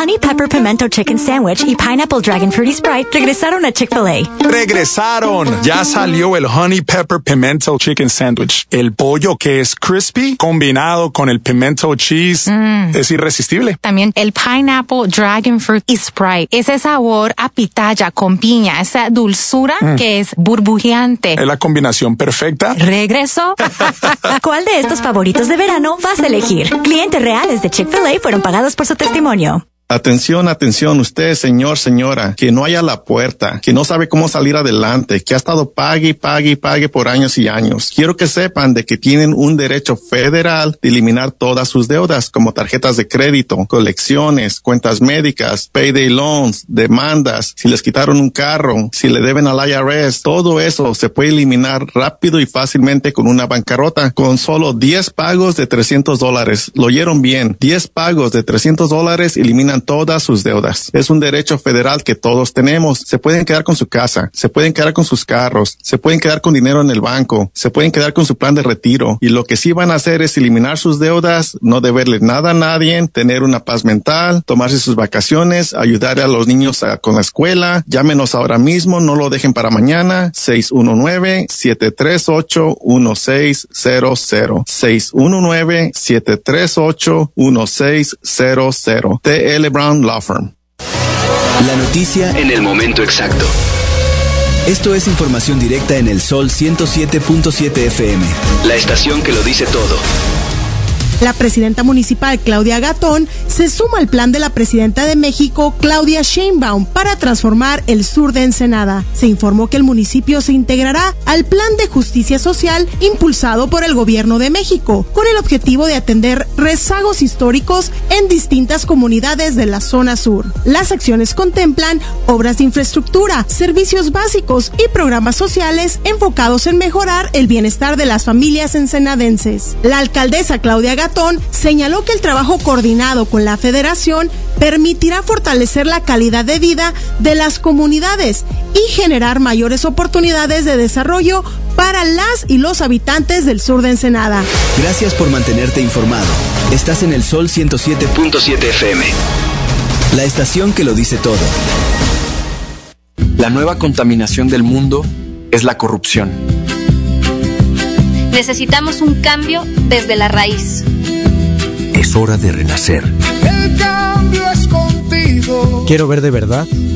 Honey Pepper Pimento Chicken Sandwich y Pineapple Dragon Fruity Sprite regresaron a Chick-fil-A. ¡Regresaron! Ya salió el Honey Pepper Pimento Chicken Sandwich. El pollo que es crispy combinado con el pimento cheese es irresistible. También el Pineapple Dragon Fruit y Sprite. Ese sabor a pitaya con piña, esa dulzura que es burbujeante. Es la combinación perfecta. ¿Regresó? ¿Cuál de estos favoritos de verano vas a elegir? Clientes reales de Chick-fil-A fueron pagados por su testimonio. Atención, atención, usted, señor, señora, que no haya la puerta, que no sabe cómo salir adelante, que ha estado pague por años y años. Quiero que sepan de que tienen un derecho federal de eliminar todas sus deudas, como tarjetas de crédito, colecciones, cuentas médicas, payday loans, demandas, si les quitaron un carro, si le deben al IRS, todo eso se puede eliminar rápido y fácilmente con una bancarrota, con solo 10 pagos de $300. Lo oyeron bien, 10 pagos de $300 eliminan todas sus deudas. Es un derecho federal que todos tenemos. Se pueden quedar con su casa, se pueden quedar con sus carros, se pueden quedar con dinero en el banco, se pueden quedar con su plan de retiro. Y lo que sí van a hacer es eliminar sus deudas, no deberle nada a nadie, tener una paz mental, tomarse sus vacaciones, ayudar a los niños con la escuela. Llámenos ahora mismo, no lo dejen para mañana. 619-738-1600. 619-738-1600. TL Brown Law Firm. La noticia en el momento exacto. Esto es información directa en el Sol 107.7 FM. La estación que lo dice todo. La presidenta municipal, Claudia Gatón, se suma al plan de la presidenta de México, Claudia Sheinbaum, para transformar el sur de Ensenada. Se informó que el municipio se integrará al plan de justicia social impulsado por el gobierno de México, con el objetivo de atender rezagos históricos en distintas comunidades de la zona sur. Las acciones contemplan obras de infraestructura, servicios básicos y programas sociales enfocados en mejorar el bienestar de las familias ensenadenses. La alcaldesa Claudia Gatón señaló que el trabajo coordinado con la federación permitirá fortalecer la calidad de vida de las comunidades y generar mayores oportunidades de desarrollo para las y los habitantes del sur de Ensenada. Gracias por mantenerte informado. Estás en el Sol 107.7 FM. La estación que lo dice todo. La nueva contaminación del mundo es la corrupción. Necesitamos un cambio desde la raíz. Es hora de renacer. El cambio es contigo. Quiero ver de verdad